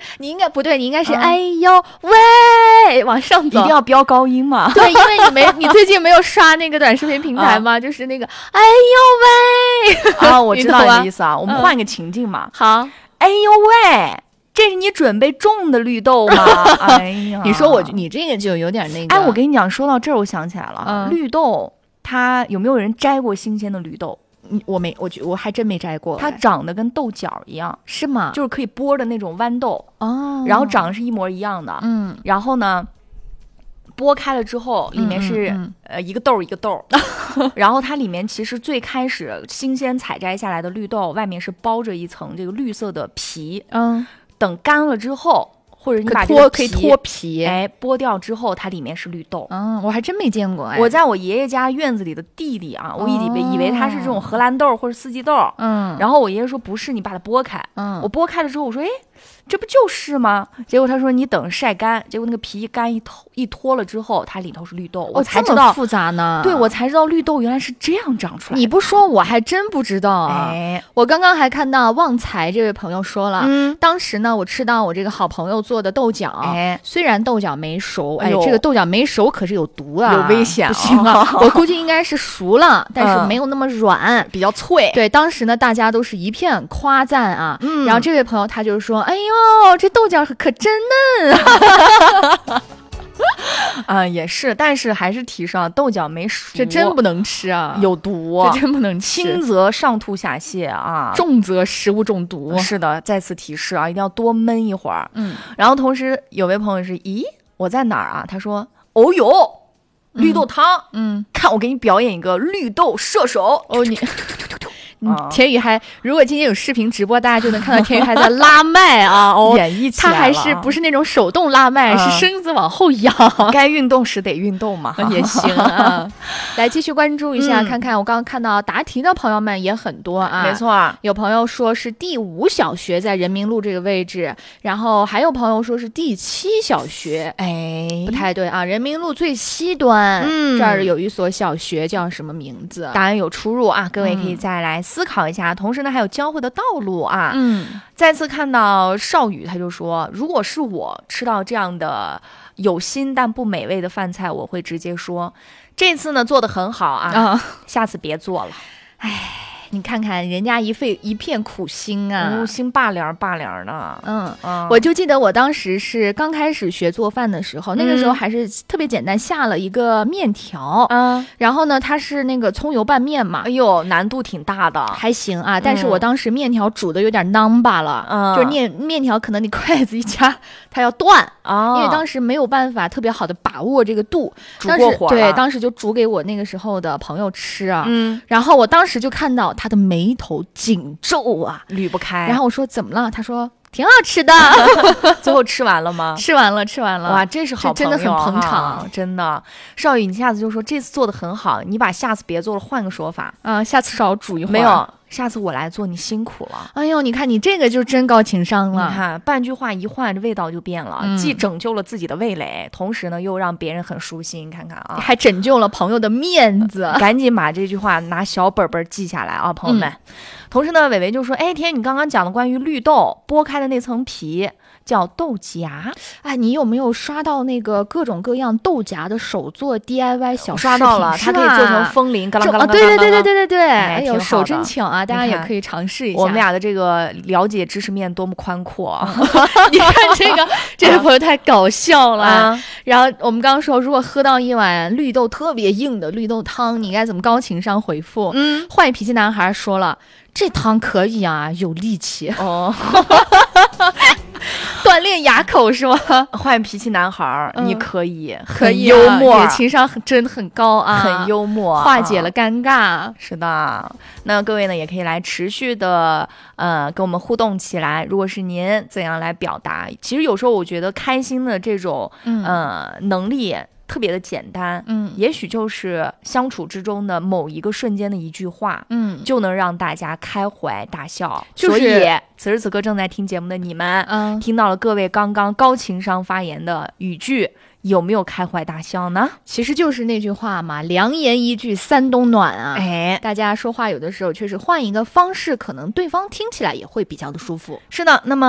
你应该不对，你应该是哎呦喂往上走， 一定要飙高音嘛。 对，因为你最近没有刷那个短视频平台吗？就是那个哎呦喂啊，我知道你的意思啊。我们换一个情境嘛。 好， 哎呦喂，这是你准备种的绿豆吗？哎呀， 你说你这个就有点那个。 哎，我跟你讲，说到这儿我想起来了，绿豆它有没有人摘过新鲜的绿豆？ 我还真没摘过。 它长得跟豆角一样， 是吗？ 就是可以剥的那种豌豆哦， 然后长得是一模一样的。然后呢，剥开了之后，里面是一个豆一个豆，然后它里面其实最开始新鲜采摘下来的绿豆，外面是包着一层这个绿色的皮。等干了之后。或者你把这个可以脱皮， 剥掉之后，它里面是绿豆。 我还真没见过。 我在我爷爷家院子里的地里啊，我以为它是这种荷兰豆或者四季豆。然后我爷爷说不是，你把它剥开。我剥开了之后，我说这不就是吗？结果他说你等晒干，结果那个皮一干一脱了之后，它里头是绿豆。我才知道这么复杂呢。 对，我才知道绿豆原来是这样长出来的。 你不说我还真不知道啊。我刚刚还看到旺财这位朋友说了，当时呢我吃到我这个好朋友做的豆角，虽然豆角没熟，这个豆角没熟可是有毒啊， 有危险， 不行啊。我估计应该是熟了，但是没有那么软， 比较脆。 对，当时呢大家都是一片夸赞啊。然后这位朋友他就说，哎呦，这豆角可真嫩啊！也是，但是还是提上豆角没熟， 这真不能吃啊， 有毒， 这真不能吃。 轻则上吐下泻啊， 重则食物中毒。 是的，再次提示啊，一定要多焖一会儿。然后同时有位朋友是，咦，我在哪儿啊？他说，哦哟，绿豆汤。看我给你表演一个绿豆射手。 你。田宇还，如果今天有视频直播，大家就能看到田宇还在拉麦啊， 演绎起来了。 他还是不是那种手动拉麦，是身子往后仰。 该运动时得运动嘛， 也行啊。来继续关注一下，看看我刚刚看到答题的朋友们也很多啊。 没错， 有朋友说是第5小学在人民路这个位置，然后还有朋友说是第7小学，不太对啊。人民路最西端，这儿有一所小学，叫什么名字？ 答案有出入啊，各位可以再来思考一下。同时呢，还有教会的道路啊。再次看到少宇，他就说，如果是我吃到这样的有心但不美味的饭菜，我会直接说，这次呢做得很好啊，下次别做了。 你看看人家一片苦心啊， 心拔凉的。 我就记得我当时是刚开始学做饭的时候，那个时候还是特别简单，下了一个面条，然后呢它是那个葱油拌面嘛， 哎呦，难度挺大的， 还行啊。但是我当时面条煮的有点囊巴了，就是面条可能你筷子一夹它要断因为当时没有办法特别好的把握这个度， 煮过火了。 对，当时就煮给我那个时候的朋友吃啊，然后我当时就看到他的眉头紧皱啊， 捋不开。 然后我说怎么了？他说挺好吃的。 最后吃完了吗？ 吃完了。 哇，这是好朋友， 真的很捧场， 真的。少宇，你下次就说这次做的很好，你把下次别做了，换个说法。 下次少煮一会儿。 没有，下次我来做，你辛苦了。 哎呦，你看你这个就真高情商了。 你看半句话一换，这味道就变了，既拯救了自己的味蕾，同时呢又让别人很舒心。看看啊， 还拯救了朋友的面子。 赶紧把这句话拿小本本记下来啊，朋友们。同时呢，伟伟就说，天，你刚刚讲的关于绿豆剥开的那层皮叫豆荚。 你有没有刷到那个各种各样豆荚的手做 DIY 小视频？ 刷到了，它可以做成风铃，嘎啦嘎啦嘎啦。 对，哎呦，手真巧啊！大家也可以尝试一下。 我们俩的这个了解知识面多么宽阔。 你看这个朋友太搞笑了。然后我们刚刚说，如果喝到一碗绿豆特别硬的绿豆汤，你应该怎么高情商回复？坏脾气男孩说了，这汤可以啊，有力气锻炼牙口是吗？ 坏脾气男孩，你可以， 很幽默， 情商真的很高啊， 很幽默， 化解了尴尬。 是的，那各位呢也可以来持续的跟我们互动起来。如果是您怎样来表达，其实有时候我觉得开心的这种能力特别的简单，也许就是相处之中的某一个瞬间的一句话，就能让大家开怀大笑。所以此时此刻正在听节目的你们，听到了各位刚刚高情商发言的语句，有没有开怀大笑呢？ 其实就是那句话嘛，良言一句三冬暖啊。大家说话有的时候确实换一个方式，可能对方听起来也会比较的舒服。 是的，那么